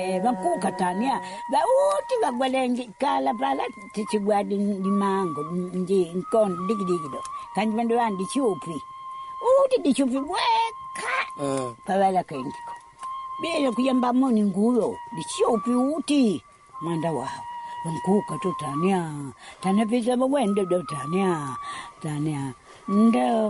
Vankuka tania vauti vagwalengi kala pala tichigwadi dimango nji nkon digidigido kanji vando andi chupi uti dichupi weka pavala kendiko bele kuyamba moni nguyo dichupi uti manda wao vankuka to tania pisa wende do tania ndo